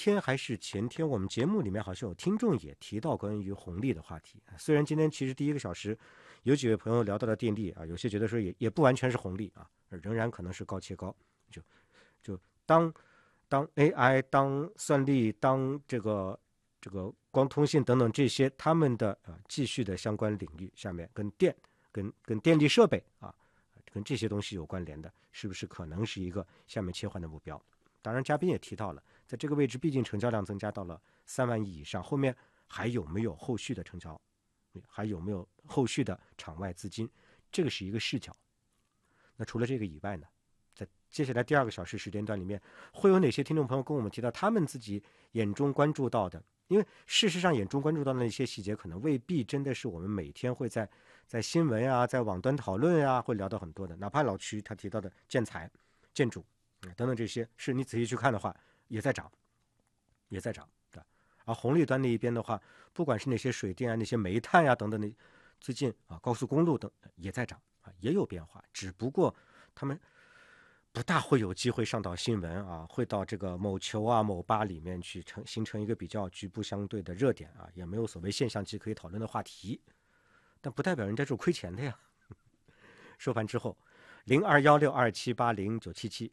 天还是前天，我们节目里面好像有听众也提到关于红利的话题。虽然今天其实第一个小时有几位朋友聊到了电力啊，有些觉得说也不完全是红利啊，仍然可能是高切高。就当 AI、当算力、当这个光通信等等这些他们的继续的相关领域下面跟电力设备啊，跟这些东西有关联的，是不是可能是一个下面切换的目标？当然，嘉宾也提到了，在这个位置，毕竟成交量增加到了3万亿以上，后面还有没有后续的成交，还有没有后续的场外资金，这个是一个视角。那除了这个以外呢，在接下来第2个小时时间段里面，会有哪些听众朋友跟我们提到他们自己眼中关注到的？因为事实上，眼中关注到的那些细节，可能未必真的是我们每天会在新闻啊，在网端讨论啊，会聊到很多的。哪怕老区他提到的建材、建筑等等这些，是你仔细去看的话，也在涨，对。而红利端那一边的话，不管是那些水电啊、那些煤炭呀等等的，最近高速公路等也在涨也有变化，只不过他们不大会有机会上到新闻会到这个某球啊、某吧里面去形成一个比较局部相对的热点也没有所谓现象级可以讨论的话题，但不代表人家是亏钱的呀。收盘之后，021627809770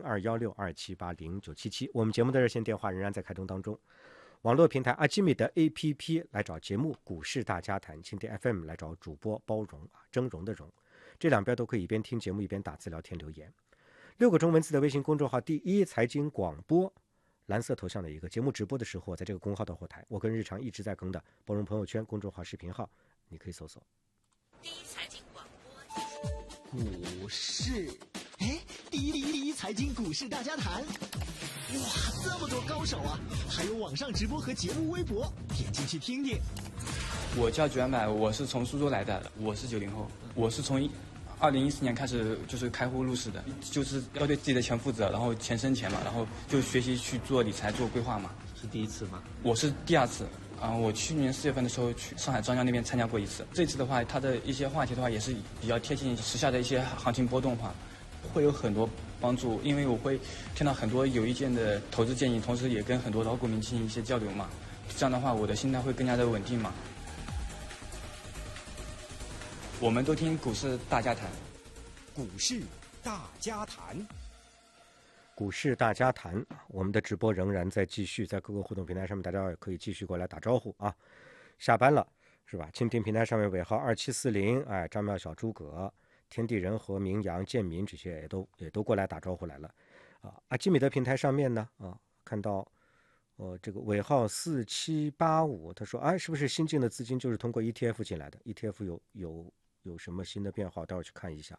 021627809770，我们节目的热线电话仍然在开通当中。网络平台阿基米德 APP 来找节目股市大家谈，蜻蜓 FM 来找主播包容峥嵘的嵘，这2边都可以一边听节目一边打字聊天留言。6个中文字的微信公众号第一财经广播，蓝色头像的一个节目直播的时候，在这个公号的后台，我跟日常一直在更的包容朋友圈公众号视频号，你可以搜索第一财经广播股市。第一财经股市大家谈，哇，这么多高手啊！还有网上直播和节目微博，点进去听听。 我叫卷柏，我是从苏州来的，我是90后，我是从2014年开始就是开户入市的，就是要对自己的钱负责，然后钱生钱嘛，然后就学习去做理财、做规划嘛。 是第一次吗？ 我是第2次。我去年4月份的时候去上海张江那边参加过一次。这次的话，它的一些话题的话也是比较贴近时下的一些行情波动化，会有很多帮助，因为我会听到很多有意见的投资建议，同时也跟很多老股民进行一些交流嘛。这样的话，我的心态会更加的稳定嘛。我们都听股市大家谈， 股市大家谈。 股市大家谈，我们的直播仍然在继续，在各个互动平台上面，大家也可以继续过来打招呼啊。下班了是吧？蜻蜓平台上面尾号2740，张妙、小诸葛、天地人和明阳、建民这些也都过来打招呼来了阿基米德平台上面呢看到这个尾号4785，他说是不是新进的资金就是通过 ETF 进来的 ？ETF 有什么新的变化？待会儿去看一下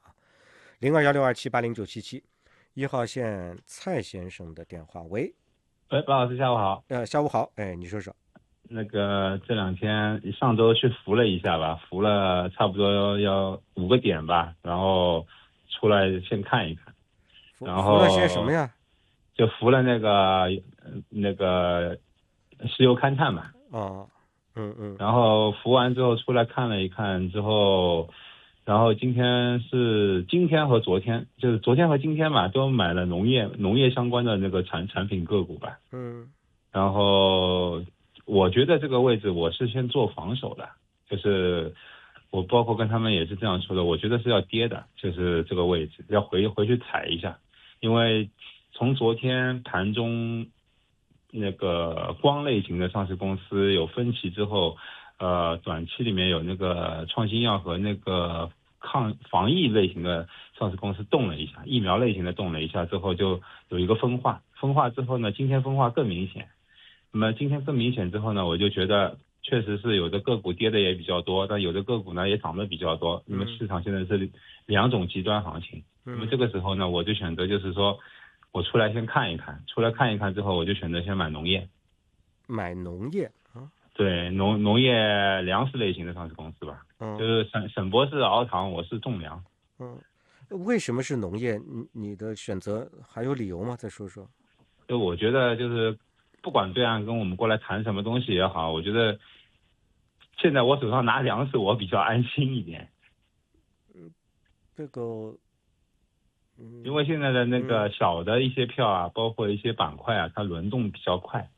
021627809771号线蔡先生的电话，喂， 包老师下午好。 下午好，你说说。 那个这2天上周去扶了一下吧，扶了差不多要5个点吧，然后出来先看一看。然后扶了些什么呀？ 就扶了那个石油勘探嘛。然后扶完之后出来看了一看之后，然后今天和昨天，就是昨天和今天嘛，都买了农业相关的那个产品个股吧。然后我觉得这个位置我是先做防守的，就是我包括跟他们也是这样说的，我觉得是要跌的，就是这个位置要回去踩一下，因为从昨天盘中那个光类型的上市公司有分歧之后，短期里面有那个创新药和那个防疫类型的上市公司动了一下，疫苗类型的动了一下之后，就有一个分化之后呢，今天分化更明显。那么今天更明显之后呢，我就觉得确实是有的个股跌的也比较多，但有的个股呢也涨得比较多。那么市场现在是2种极端行情。那么这个时候呢，我就选择就是说，我出来先看一看，之后我就选择先买农业。 买农业对，农业粮食类型的上市公司吧。就是沈博士熬糖，我是种粮。 为什么是农业？你的选择还有理由吗？再说说。 就我觉得就是不管对岸跟我们过来谈什么东西也好，我觉得现在我手上拿粮食我比较安心一点。 这个因为现在的那个小的一些票包括一些板块它轮动比较快。